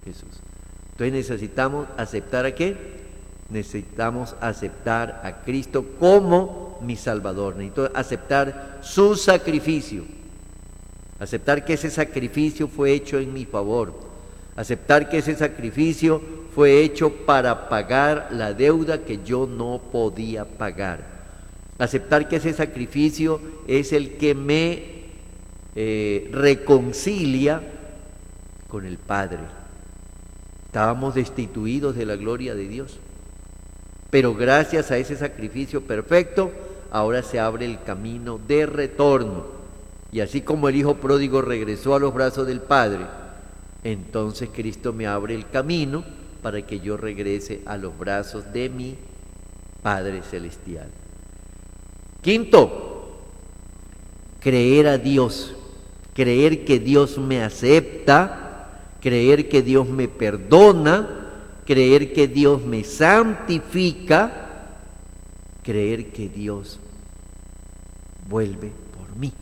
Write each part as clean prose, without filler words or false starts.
Jesús. Entonces necesitamos aceptar ¿a qué? Necesitamos aceptar a Cristo como mi Salvador. Necesito aceptar su sacrificio. Aceptar que ese sacrificio fue hecho en mi favor. Aceptar que ese sacrificio fue hecho para pagar la deuda que yo no podía pagar. Aceptar que ese sacrificio es el que me reconcilia con el Padre. Estábamos destituidos de la gloria de Dios, pero gracias a ese sacrificio perfecto, ahora se abre el camino de retorno. Y así como el hijo pródigo regresó a los brazos del Padre, entonces Cristo me abre el camino para que yo regrese a los brazos de mi Padre Celestial. Quinto, creer a Dios, creer que Dios me acepta, creer que Dios me perdona, creer que Dios me santifica, creer que Dios vuelve por mí.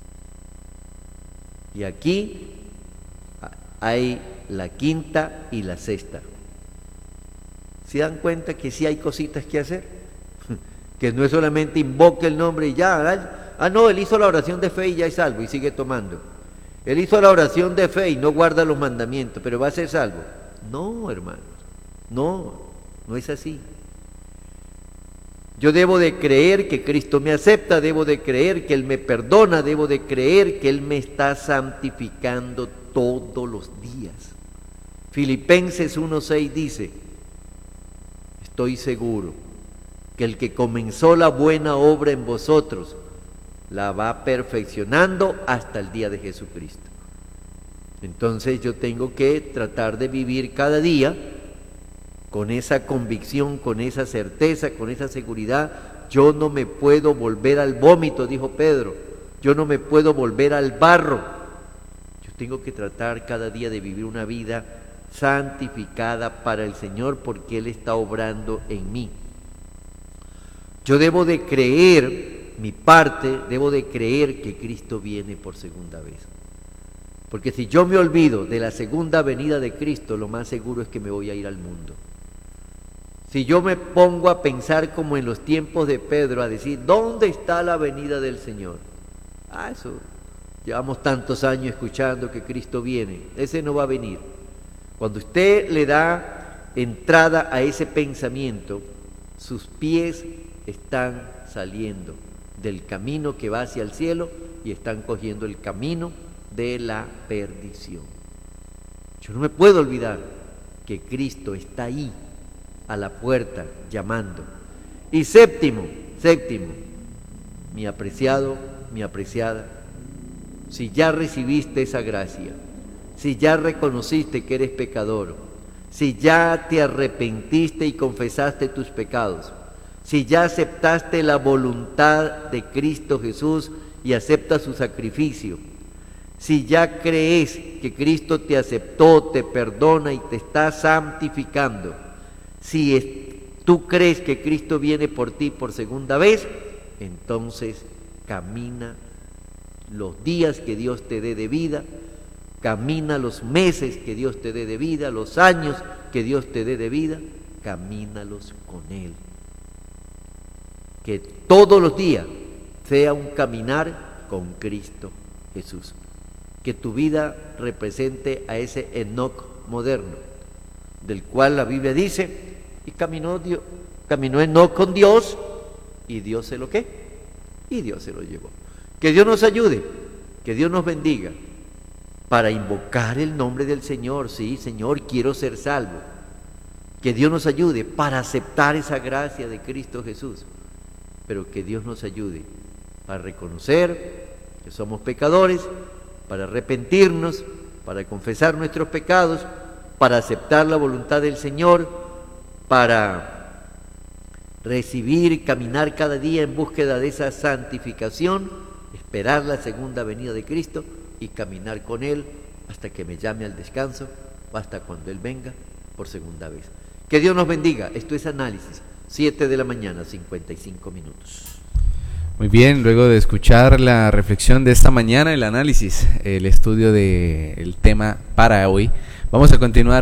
Y aquí hay la quinta y la sexta. ¿Se dan cuenta que sí hay cositas que hacer? Que no es solamente invoque el nombre y ya, no, él hizo la oración de fe y ya es salvo y sigue tomando. Él hizo la oración de fe y no guarda los mandamientos, pero va a ser salvo. No, hermanos, no es así. Yo debo de creer que Cristo me acepta, debo de creer que Él me perdona, debo de creer que Él me está santificando todos los días. Filipenses 1:6 dice: estoy seguro que el que comenzó la buena obra en vosotros la va perfeccionando hasta el día de Jesucristo. Entonces yo tengo que tratar de vivir cada día con esa convicción, con esa certeza, con esa seguridad. Yo no me puedo volver al vómito, dijo Pedro. Yo no me puedo volver al barro. Yo tengo que tratar cada día de vivir una vida santificada para el Señor, porque Él está obrando en mí. Yo debo de creer, mi parte, debo de creer que Cristo viene por segunda vez. Porque si yo me olvido de la segunda venida de Cristo, lo más seguro es que me voy a ir al mundo. Si yo me pongo a pensar como en los tiempos de Pedro, a decir, ¿dónde está la venida del Señor? Eso, llevamos tantos años escuchando que Cristo viene. Ese no va a venir. Cuando usted le da entrada a ese pensamiento, sus pies están saliendo del camino que va hacia el cielo y están cogiendo el camino de la perdición. Yo no me puedo olvidar que Cristo está ahí, a la puerta, llamando. Y séptimo, mi apreciado, mi apreciada, si ya recibiste esa gracia, si ya reconociste que eres pecador, si ya te arrepentiste y confesaste tus pecados, si ya aceptaste la voluntad de Cristo Jesús y aceptas su sacrificio, si ya crees que Cristo te aceptó, te perdona y te está santificando, si tú crees que Cristo viene por ti por segunda vez, entonces camina los días que Dios te dé de vida, camina los meses que Dios te dé de vida, los años que Dios te dé de vida, camínalos con Él. Que todos los días sea un caminar con Cristo Jesús. Que tu vida represente a ese Enoc moderno, del cual la Biblia dice, y caminó Enoc con Dios, y Dios se lo ¿qué? Y Dios se lo llevó. Que Dios nos ayude, que Dios nos bendiga, para invocar el nombre del Señor. Sí, Señor, quiero ser salvo. Que Dios nos ayude para aceptar esa gracia de Cristo Jesús, pero que Dios nos ayude para reconocer que somos pecadores, para arrepentirnos, para confesar nuestros pecados, para aceptar la voluntad del Señor, para recibir, caminar cada día en búsqueda de esa santificación, esperar la segunda venida de Cristo y caminar con Él hasta que me llame al descanso o hasta cuando Él venga por segunda vez. Que Dios nos bendiga. Esto es Análisis, 7 de la mañana, 55 minutos. Muy bien, luego de escuchar la reflexión de esta mañana, el análisis, el estudio del tema para hoy, vamos a continuar